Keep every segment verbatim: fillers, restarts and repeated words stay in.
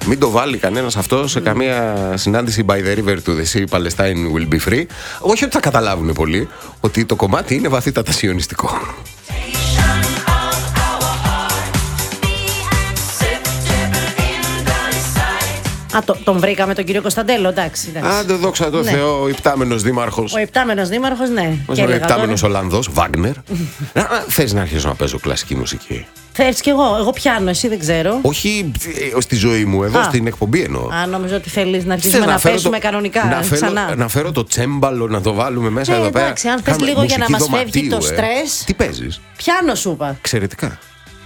Μην το βάλει κανένας αυτό σε mm. καμία συνάντηση by the river to the sea, Palestine will be free. Όχι ότι θα καταλάβουν πολύ ότι το κομμάτι είναι βαθύτατα σιωνιστικό. Α, το, τον βρήκαμε τον κύριο Κωνσταντέλο, εντάξει. εντάξει. Άντε, δόξα τω ναι. Θεώ, ο υπτάμενος δήμαρχος. Ο υπτάμενος δήμαρχος, ναι. Ο υπτάμενος Ολλανδός, Βάγνερ. Θες να αρχίσω να παίζω κλασική μουσική? Θες κι εγώ. Εγώ πιάνω, εσύ δεν ξέρω. Όχι στη ζωή μου, εδώ Α. στην εκπομπή εννοώ. Α, νομίζω ότι θέλεις να αρχίσουμε να, να πέσουμε το... κανονικά. Να φέρω, ξανά. να φέρω το τσέμπαλο, να το βάλουμε μέσα ε, εδώ πέρα. Εντάξει, αν θες λίγο για να μας φεύγει το στρες. Τι παίζεις? Πιάνω, σου είπα. Εξαιρετικά.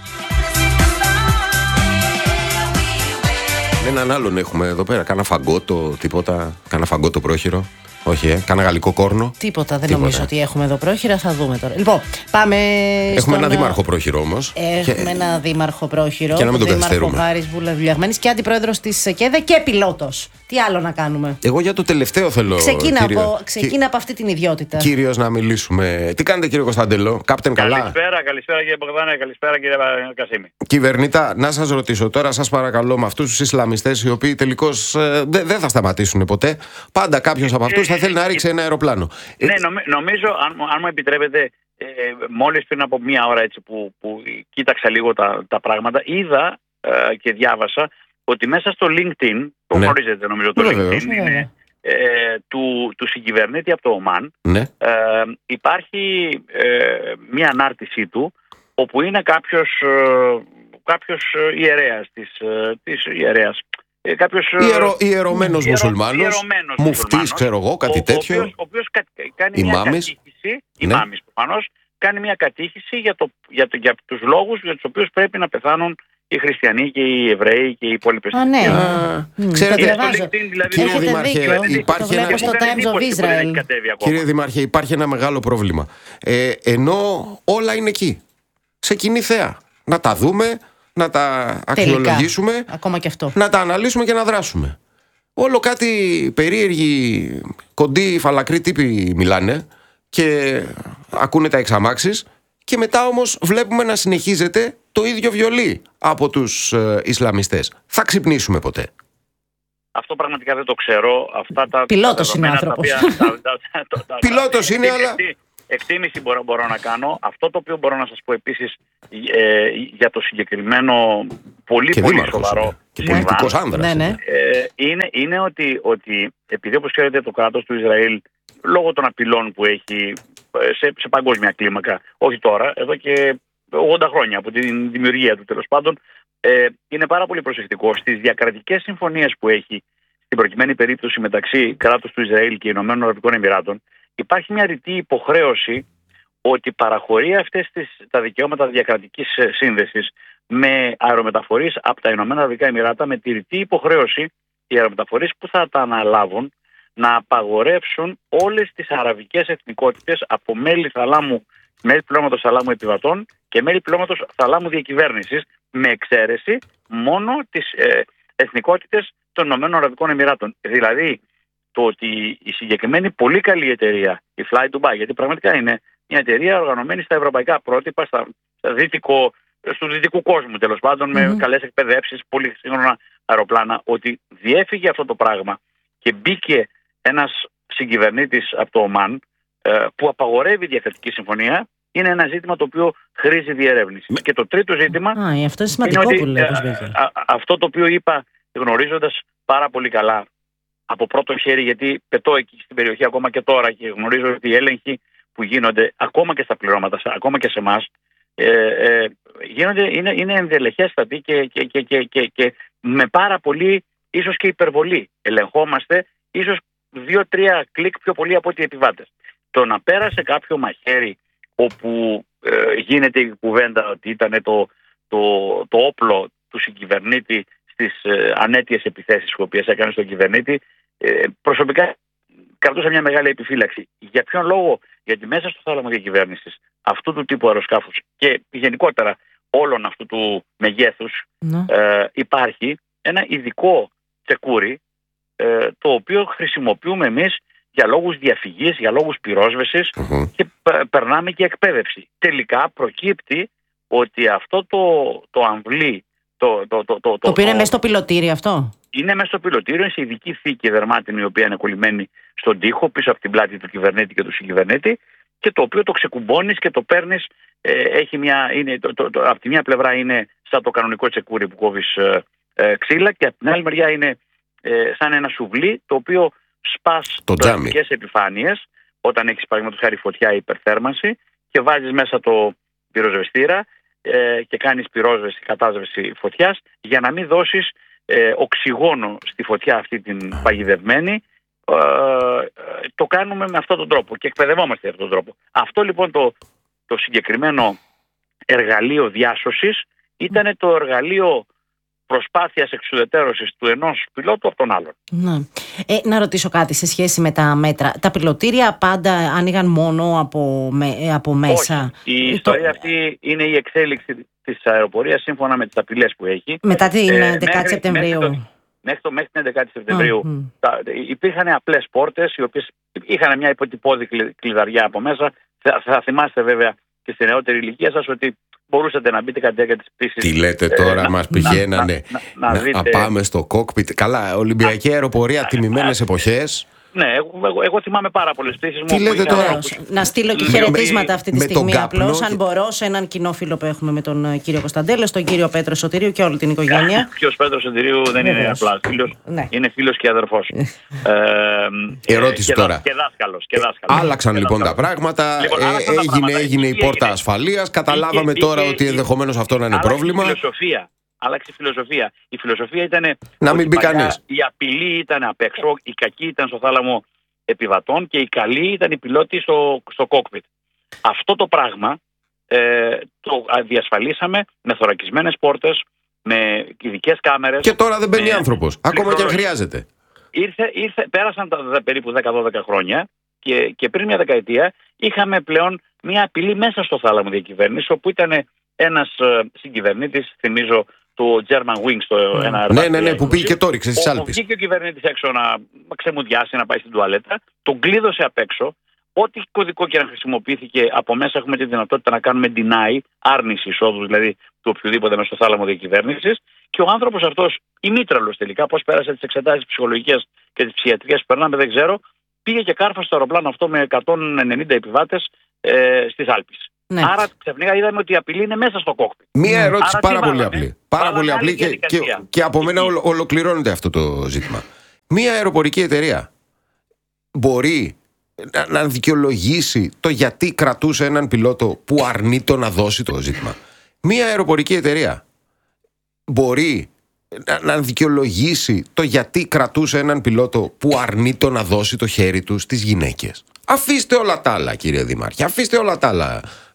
Έναν άλλον έχουμε εδώ πέρα. Κάνα φαγκότο, τίποτα. Κάνα φαγκότο πρόχειρο. Όχι, ε. Κάνα γαλλικό κόρνο. Τίποτα, δεν τίποτα. Νομίζω ότι έχουμε εδώ πρόχειρα. Θα δούμε τώρα. Λοιπόν, πάμε. Έχουμε στον... ένα δήμαρχο πρόχειρο όμως. Έχουμε και... ένα δήμαρχο πρόχειρο. Και να μην τον καθυστερούμε. Χάρης Βουλιαγμένης και αντιπρόεδρος της ΚΕΔΕ και πιλότος. Τι άλλο να κάνουμε? Εγώ για το τελευταίο θέλω. Ξεκίνα, κύριο... από... Ξεκίνα Κι... από αυτή την ιδιότητα. Κύριος, να μιλήσουμε. Τι κάνετε, κύριε Κωνσταντέλο? Κάπτεν, καλά? Καλησπέρα, καλησπέρα κύριε Μπογδάνε, καλησπέρα κύριε Κασίμη. Κυβερνήτα, να σας ρωτήσω τώρα, σας παρακαλώ, με αυτούς τους Ισλαμιστές οι οποίοι τελικώς ε, δεν δε θα σταματήσουν ποτέ. Πάντα κάποιος από αυτούς θα θέλει να ρίξει ένα αεροπλάνο. Ναι, νομίζω, αν, αν μου επιτρέπετε, ε, μόλις πριν από μία ώρα έτσι, που, που κοίταξα λίγο τα, τα πράγματα, είδα ε, και διάβασα ότι μέσα στο LinkedIn, το ναι. γνωρίζετε νομίζω το LinkedIn, ναι. είναι, ε, του, του συγκυβερνήτη από το Ομάν, ναι. ε, υπάρχει ε, μία ανάρτησή του, όπου είναι κάποιος, ε, κάποιος ιερέας της, της ιερέας. Κάποιος Ιερο, ιερωμένος ιερο, μουσουλμάνος, μουφτής, ξέρω εγώ, κάτι ο, τέτοιο. Ο οποίος, ο οποίος κα, κάνει μια κατήχηση, ναι. ημάμις προφανώς, κάνει μια κατήχηση για, το, για, το, για τους λόγους για τους οποίους πρέπει να πεθάνουν οι χριστιανοί και οι Εβραίοι και οι υπόλοιπες. Α, ναι. Α, ξέρετε, δηλαδή, κύριε Δήμαρχε, υπάρχει ένα... στο Times of Israel. Κύριε Δήμαρχε, υπάρχει ένα μεγάλο πρόβλημα. Ε, ενώ όλα είναι εκεί, σε κοινή θέα. Να τα δούμε, να τα αξιολογήσουμε, τελικά, ακόμα και αυτό. Να τα αναλύσουμε και να δράσουμε. Όλο κάτι περίεργοι, κοντοί, φαλακροί τύποι μιλάνε και ακούνε τα εξαμάξεις και μετά όμως βλέπουμε να συνεχίζεται το ίδιο βιολί από τους ε, Ισλαμιστές. Θα ξυπνήσουμε ποτέ? Αυτό πραγματικά δεν το ξέρω. Αυτά τα, πιλότος τα είναι άνθρωπος. Πιλότος είναι, αλλά... Εκτίμηση μπορώ, μπορώ να κάνω. Αυτό το οποίο μπορώ να σας πω επίσης ε, για το συγκεκριμένο πολύ και πολύ σοβαρό και πολιτικός άνδρας, ναι, ναι. Ε, είναι, είναι ότι, ότι επειδή όπως ξέρετε το κράτος του Ισραήλ λόγω των απειλών που έχει σε, σε παγκόσμια κλίμακα, όχι τώρα, εδώ και ογδόντα χρόνια από την δημιουργία του τέλος πάντων, ε, είναι πάρα πολύ προσεκτικό στις διακρατικές συμφωνίες που έχει στην προκειμένη περίπτωση μεταξύ κράτους του Ισραήλ και Ηνωμένων Αραβικών Εμιράτων. Υπάρχει μια ρητή υποχρέωση ότι παραχωρεί αυτές τις, τα δικαιώματα διακρατικής σύνδεσης με αερομεταφορείς από τα Ηνωμένα Αραβικά Εμιράτα, με τη ρητή υποχρέωση οι αερομεταφορείς που θα τα αναλάβουν να απαγορεύσουν όλες τις αραβικές εθνικότητες από μέλη θαλάμου, μέλη πληρώματος θαλάμου επιβατών και μέλη πληρώματος θαλάμου διακυβέρνησης, με εξαίρεση μόνο τις ε, εθνικότητες των Ηνωμένων Αραβικών Εμιράτων. Δηλαδή, το ότι η συγκεκριμένη πολύ καλή εταιρεία, η Fly Dubai, γιατί πραγματικά είναι μια εταιρεία οργανωμένη στα ευρωπαϊκά πρότυπα, στα, στα δυτικό, στους δυτικού κόσμου τέλος πάντων, mm-hmm. με καλές εκπαιδεύσεις, πολύ σύγχρονα αεροπλάνα, ότι διέφυγε αυτό το πράγμα και μπήκε ένας συγκυβερνήτης από το Ομάν ε, που απαγορεύει διακρατική συμφωνία, είναι ένα ζήτημα το οποίο χρήζει διερεύνηση. Με... Και το τρίτο ζήτημα Α, αυτό είναι σημαντικό είναι ότι, που λέει, ε, α, α, αυτό το οποίο είπα γνωρίζοντας πάρα πολύ καλά από πρώτο χέρι, γιατί πετώ εκεί στην περιοχή ακόμα και τώρα και γνωρίζω ότι οι έλεγχοι που γίνονται ακόμα και στα πληρώματα, ακόμα και σε εμάς, ε, ε, γίνονται, είναι, είναι ενδελεχέστατοι και, και, και, και, και, και με πάρα πολύ, ίσως και υπερβολή. Ελεγχόμαστε ίσως δύο-τρία κλικ πιο πολύ από ό,τι οι επιβάτες. Το να πέρασε κάποιο μαχαίρι όπου ε, γίνεται η κουβέντα ότι ήταν το, το, το όπλο του συγκυβερνήτη στις ε, ανέτειες επιθέσεις που οποίες έκανε στον κυβερνήτη, ε, προσωπικά κρατούσα μια μεγάλη επιφύλαξη. Για ποιον λόγο? Γιατί μέσα στο θάλαμο διακυβέρνησης αυτού του τύπου αεροσκάφους και γενικότερα όλων αυτού του μεγέθους ναι. ε, υπάρχει ένα ειδικό τσεκούρι ε, το οποίο χρησιμοποιούμε εμείς για λόγους διαφυγής, για λόγους πυρόσβεσης mm-hmm. και περνάμε και εκπαίδευση. Τελικά προκύπτει ότι αυτό το, το αμβλή Το, το, το, το, το οποίο είναι το, μέσα στο πιλωτήριο αυτό. Είναι μέσα στο πιλωτήριο, είναι σε ειδική θήκη δερμάτινη, η οποία είναι κολλημένη στον τοίχο πίσω από την πλάτη του κυβερνήτη και του συγκυβερνήτη, και το οποίο το ξεκουμπώνεις και το παίρνεις. Ε, έχει μια, είναι, το, το, το, από τη μία πλευρά είναι σαν το κανονικό τσεκούρι που κόβεις ε, ε, ξύλα, και από την άλλη μεριά είναι ε, σαν ένα σουβλί, το οποίο σπάς πλαστικές επιφάνειες όταν έχεις παραδείγματος χάρη φωτιά ή υπερθέρμανση, και βάζεις μέσα το πυροσβεστήρα ε, και κάνεις πυρόσβεση, κατάσβεση φωτιάς, για να μην δώσεις ε, οξυγόνο στη φωτιά αυτή την παγιδευμένη. Ε, το κάνουμε με αυτόν τον τρόπο και εκπαιδευόμαστε με αυτόν τον τρόπο. Αυτό λοιπόν το, το συγκεκριμένο εργαλείο διάσωσης ήταν το εργαλείο προσπάθειας εξουδετερώσης του ενός πιλότου από τον άλλον. Ναι. Ε, να ρωτήσω κάτι σε σχέση με τα μέτρα. Τα πιλωτήρια πάντα άνοιγαν μόνο από, με, από μέσα? Όχι. Η ιστορία το... αυτή είναι η εξέλιξη της αεροπορίας σύμφωνα με τις απειλές που έχει. Μετά την ε, δεκάτη Σεπτεμβρίου. Μέχρι, το, μέχρι, το, μέχρι την έντεκα Σεπτεμβρίου mm, mm. Τα, υπήρχαν απλές πόρτες, οι οποίες είχαν μια υποτυπώδη κλειδαριά από μέσα. Θα, θα θυμάστε βέβαια και στη νεότερη ηλικία σας ότι μπορούσατε να μπείτε κατά τη διάρκεια της πτήσης. Τι λέτε τώρα, ε, μας πηγαίνανε να, να, να, να, να πάμε στο κόκπιτ. Καλά, Ολυμπιακή αεροπορία, τιμημένες εποχές. Ναι, εγώ, εγώ, εγώ θυμάμαι πάρα πολλές πτήσεις μου. Τι λέτε τώρα? Να στείλω και χαιρετίσματα αυτή τη στιγμή απλώς, αν μπορώ, σε έναν κοινό φίλο που έχουμε με τον κύριο Κωνσταντέλο, στον κύριο Πέτρο Σωτηρίου και όλη την οικογένεια. Ποιος Πέτρο Σωτηρίου δεν είναι απλά φίλος, ναι. Είναι φίλος και αδερφός. ε, Ερώτηση και τώρα. Και δάσκαλος, και δάσκαλος. Άλλαξαν και λοιπόν δάσκαλος. τα πράγματα, Λοιπόν, ε, έγινε, πράγματα. έγινε η πόρτα έγινε. ασφαλείας. Καταλάβαμε είχε, τώρα είχε, ότι ενδεχομένως αυτό να είναι άλλαξε πρόβλημα. Φιλοσοφία. Άλλαξε η φιλοσοφία. Η φιλοσοφία ήταν να μην μπει κανείς. Η απειλή ήταν απ' έξω, η κακή ήταν στο θάλαμο επιβατών και η καλή ήταν η πιλότη στο, στο κόκπιτ. Αυτό το πράγμα ε, το διασφαλίσαμε με θωρακισμένες πόρτες, με ειδικές κάμερες. Και τώρα δεν μπαίνει άνθρωπος, ακόμα και αν χρειάζεται. Ήρθε, ήρθε, πέρασαν τα περίπου δέκα δώδεκα χρόνια και, και πριν μια δεκαετία είχαμε πλέον μια απειλή μέσα στο θάλαμο διακυβέρνηση, όπου ήταν ένας ε, συγκυβερνήτης, θυμίζω, του German Wings, το mm. ένα ναι, ναι, ναι, που πήγε και το ρίξε στις Άλπεις. Βγήκε ο κυβερνήτης έξω να ξεμουδιάσει, να πάει στην τουαλέτα, τον κλείδωσε απ' έξω. Ό,τι κωδικό και να χρησιμοποιήθηκε, από μέσα έχουμε τη δυνατότητα να κάνουμε deny, άρνηση εισόδου δηλαδή του οποιοδήποτε μέσα στο θάλαμο διακυβέρνησης. Και ο άνθρωπος αυτός, ημίτραλος τελικά, πώς πέρασε τις εξετάσεις ψυχολογικές και τις ψυχιατρικές που περνάμε, δεν ξέρω, πήγε και κάρφασε στο αεροπλάνο αυτό με εκατόν ενενήντα επιβάτες ε, στις Άλπεις. Ναι. Άρα ξαφνικά είδαμε ότι η απειλή είναι μέσα στο κόκπιτ. Μία ερώτηση Άρα, πάρα πολύ απλή. Πάρα πολύ απλή και, και, και από μένα ολο, ολοκληρώνεται αυτό το ζήτημα. Μία αεροπορική εταιρεία μπορεί να, να δικαιολογήσει το γιατί κρατούσε έναν πιλότο που αρνείται να δώσει το ζήτημα. Μία αεροπορική εταιρεία μπορεί να, να δικαιολογήσει το γιατί κρατούσε έναν πιλότο που αρνείται να δώσει το χέρι του στις γυναίκες. Αφήστε όλα τα άλλα, κύριε Δήμαρχε, αφήστε όλα τα άλλα.